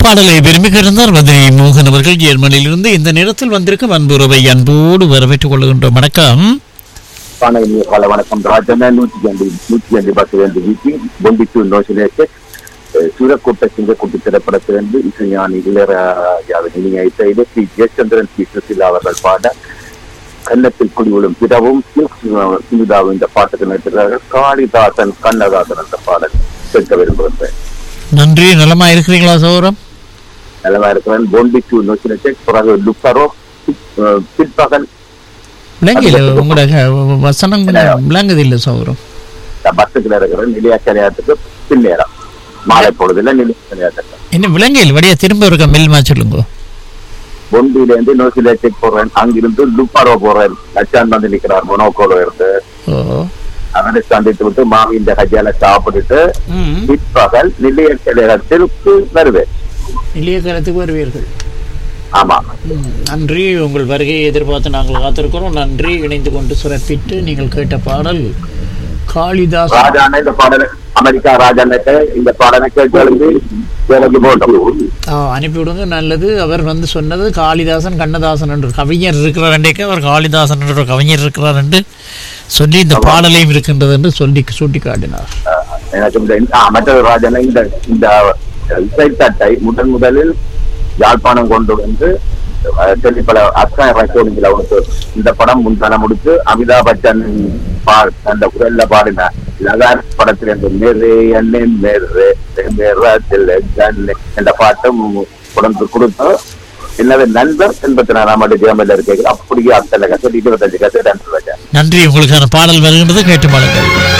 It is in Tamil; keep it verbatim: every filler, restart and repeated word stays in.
பாடலை விரும்பி கிடந்தார் மதுரை மோகன் அவர்கள் ஜெர்மனியிலிருந்து இந்த நேரத்தில் வந்திருக்கும் அன்புறவை அன்போடு வரவேற்றுக் கொள்கின்றோம். வணக்கம். வணக்கம் ராஜனா. நூற்றி ரெண்டு நூற்றி ரெண்டு பத்து ரெண்டு வீட்டி பொண்டிட்டு நோசிலேட்டு சூரக்கோட்டை சிங்கக்குட்டி திரைப்படத்திலிருந்து இசைஞானி இளையராஜாவின் இணையத்தை ஸ்ரீ ஜெயச்சந்திரன் ஸ்ரீ சுசிலா அவர்கள் பாட கன்னத்தில் குடிவிழும் பிறவும் சுமிதாவும் இந்த பாட்டுக்கு நடத்துகிறார்கள். காளிதாசன் கண்ணதாசன் அந்த பாடல் கேட்க விரும்புகின்றேன். நன்றி. நலமா இருக்கிறீங்களா சௌரம்? நலமா இருக்கிறேன். பொண்டிட்டு நோசிலேட்டு பிறகு லுக்கரோ பிற்பகல் விளங்கில உங்களோட வசனம் விளங்குது இல்ல சௌரம். பஸ்ஸுக்குள்ள இருக்கிறேன். நிலையாச்சரியாத்துக்கு பின்னேரம் மாலை பொழுதுல நிலையாச்சரியாத்துக்கு இன்னும் விளங்கையில் வழியா திரும்ப இருக்க மெல்மா சொல்லுங்க. பொண்டியில இருந்து நோசிலேட்டுக்கு போறேன். அங்கிருந்து லுப்பாரோ போறேன். லட்சான் வந்து நிக்கிறார். மொனோக்கோல இருந்து அவனை சந்தித்து விட்டு மாமி இந்த கஜால சாப்பிட்டுட்டு பிற்பகல் நிலையத்திற்கு வருவேன். நிலையக்காலத்துக்கு வருவீர்கள்? ஆமா. நன்றி. உங்கள் வருகையை எதிர்பார்த்து நாங்கள் காத்திருக்கிறோம். நன்றி. இணைந்து கொண்டு சிறப்பிட்டு நீங்கள் கேட்ட பாடல் காளிதாஸ் ராஜான இந்த பாடல் அமெரிக்கா ராஜானுக்கு இந்த பாடலை கேட்டு அனுப்பிவிடுங்க. நல்லது. அவர் வந்து சொன்னது காளிதாசன் கண்ணதாசன் என்று கவிஞர் இருக்கிறார் என்றே அவர் காளிதாசன் என்ற கவிஞர் இருக்கிறார் என்று சொல்லி இந்த பாடலையும் இருக்கின்றது என்று சொல்லி சுட்டி காட்டினார். எனக்கு மற்ற ராஜான இந்த இந்த இசைத்தட்டை முதன் முதலில் யாழ்ப்பாணம் கொண்டு வந்து பல அக்கா ரெக்கார்டிங்ல அவனுக்கு இந்த படம் முன்தான முடிச்சு அமிதாப் பச்சன் அந்த குரல்ல பாடின லகார் படத்தில் என்ற மேரே அண்ணன் மேரே மேரத்தில் என்ற பாட்டும் உடம்பு கொடுத்து என்னது நண்பர் எண்பத்தி நாலாம் ஆண்டு ஜெயமல்ல இருக்கு. அப்படியே அத்தனை கசடி இருபத்தஞ்சு கசடி. நன்றி. உங்களுக்கான பாடல் வருகின்றது கேட்டு பாருங்கள்.